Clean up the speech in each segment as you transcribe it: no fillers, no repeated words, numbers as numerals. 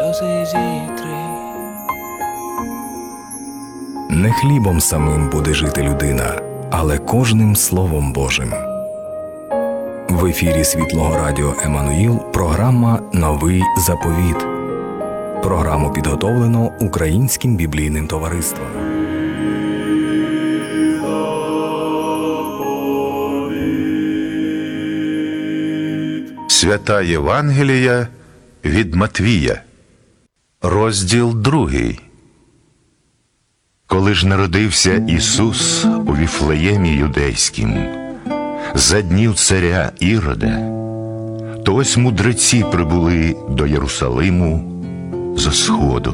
сльози зітри. Не хлібом самим буде жити людина, але кожним Словом Божим. В ефірі Світлого Радіо Еммануїл програма «Новий заповіт». Програму підготовлено Українським біблійним товариством. Свята Євангелія від Матвія, розділ 2. Коли ж народився Ісус у Віфлеємі Юдейськім, за днів царя Ірода, то ось мудреці прибули до Єрусалиму зо сходу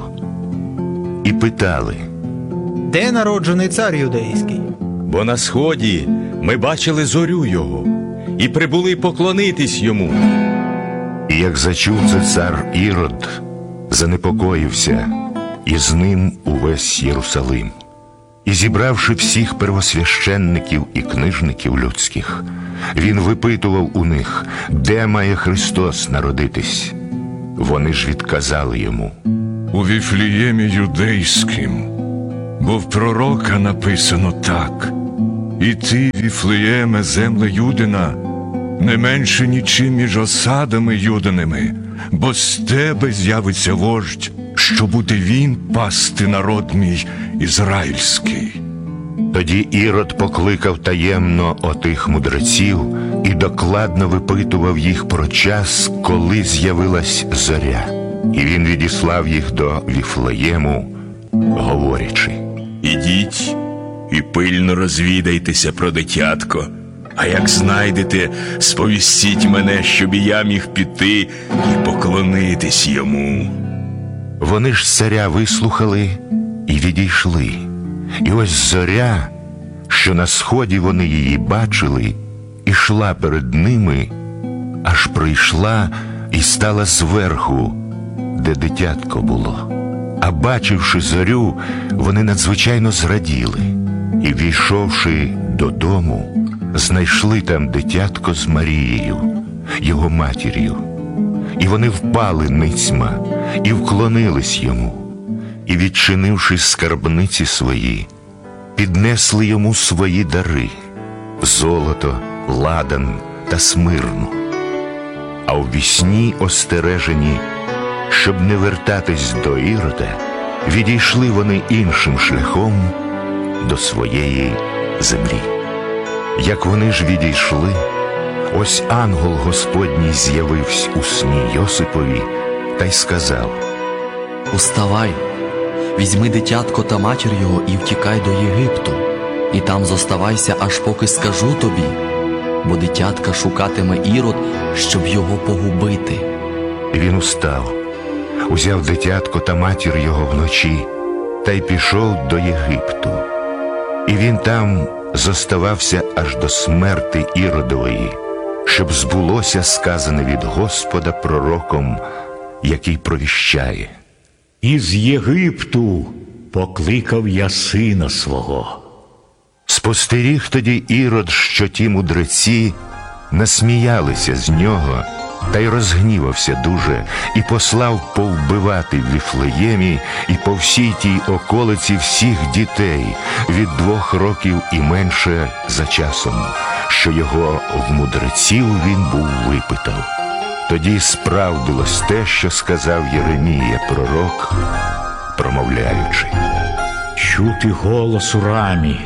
і питали: Де народжений цар юдейський? Бо на сході ми бачили зорю його і прибули поклонитись йому. І як зачув це цар Ірод, занепокоївся, і з ним увесь Єрусалим. І зібравши всіх первосвященників і книжників людських, він випитував у них, де має Христос народитись. Вони ж відказали йому: у Віфлеємі Юдейським, бо в пророка написано так: «І ти, Віфлеєме, земле Юдина, не менше нічим між осадами юдиними, бо з тебе з'явиться вождь, що буде він пасти народ мій ізраїльський». Тоді Ірод покликав таємно отих мудреців і докладно випитував їх про час, коли з'явилась зоря. І він відіслав їх до Віфлеєму, говорячи: Ідіть і пильно розвідайтеся про дитятко, а як знайдете, сповістіть мене, щоб і я міг піти і поклонитись йому. Вони ж царя вислухали і відійшли. І ось зоря, що на сході вони її бачили, ішла перед ними, аж прийшла і стала зверху, де дитятко було. А бачивши зорю, вони надзвичайно зраділи. І, війшовши додому, знайшли там дитятко з Марією, його матір'ю. І вони впали ницьма і вклонились йому. І, відчинивши скарбниці свої, піднесли йому свої дари – золото, ладан та смирну. А у вісні остережені, щоб не вертатись до Ірода, відійшли вони іншим шляхом до своєї землі. Як вони ж відійшли, ось ангел Господній з'явився у сні Йосипові та й сказав: «Уставай, візьми дитятко та матір його і втікай до Єгипту, і там зоставайся, аж поки скажу тобі, бо дитятка шукатиме Ірод, щоб його погубити». І він устав, узяв дитятко та матір його вночі та й пішов до Єгипту. І він там зоставався аж до смерти Іродової, щоб збулося сказане від Господа пророком, який провіщає: «Із Єгипту покликав я сина свого». Спостеріг тоді Ірод, що ті мудреці насміялися з нього, та й розгнівався дуже, і послав повбивати в Віфлеємі і по всій тій околиці всіх дітей від 2 років і менше за часом, що його в мудреців він був випитав. Тоді справдилось те, що сказав Єремія пророк, промовляючи: Чути голос у рамі,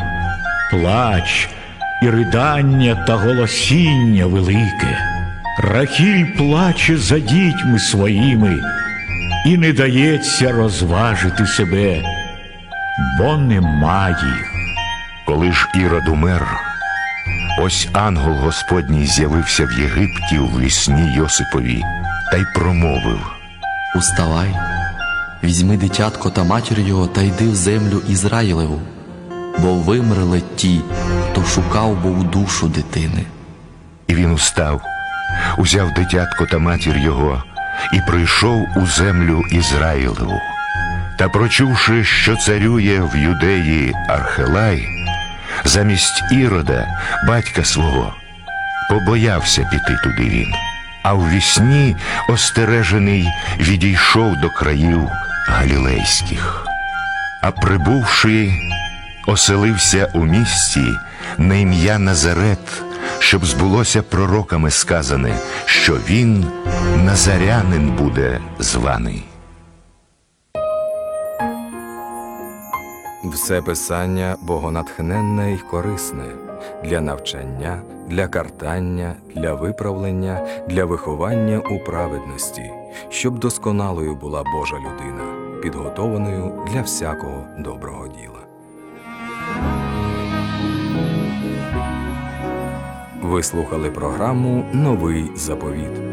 плач і ридання та голосіння велике. Рахіль плаче за дітьми своїми і не дається розважити себе, бо нема їх. Коли ж Ірод умер, ось ангел Господній з'явився в Єгипті у вісні Йосипові та й промовив: «Уставай, візьми дитятко та матір його та йди в землю Ізраїлеву, бо вимерли ті, хто шукав був душу дитини». І він устав, узяв дитятко та матір його і прийшов у землю Ізраїлеву. Та прочувши, що царює в Юдеї Архелай, замість Ірода, батька свого, побоявся піти туди він. а в вісні остережений відійшов до країв галілейських. А прибувши, оселився у місті на ім'я Назарет, щоб збулося пророками сказане, що він назарянин буде званий. Все писання богонатхненне й корисне для навчання, для картання, для виправлення, для виховання у праведності, щоб досконалою була Божа людина, підготованою для всякого доброго діла. Ви слухали програму «Новий заповіт».